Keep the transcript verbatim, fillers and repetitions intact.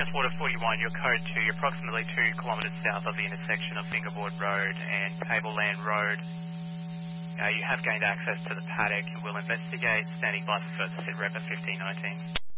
four to forty-one, your code two, you're approximately two kilometres south of the intersection of Fingerboard Road and Tableland Road. Uh, you have gained access to the paddock. We'll investigate, standing by for further sit rep at fifteen nineteen.